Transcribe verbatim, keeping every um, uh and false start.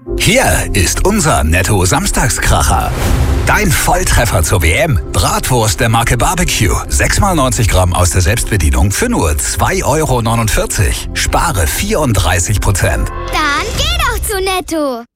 Hier ist unser Netto-Samstagskracher. Dein Volltreffer zur W M. Bratwurst der Marke Barbecue. sechs mal neunzig Gramm aus der Selbstbedienung für nur zwei Euro neunundvierzig. Spare vierunddreißig Prozent. Dann geh doch zu Netto.